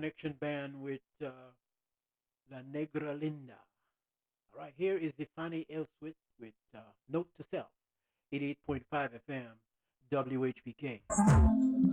connection band with La Negra Linda. All right, here is Defani Elswit with Note to Self, 88.5 FM, WHPK.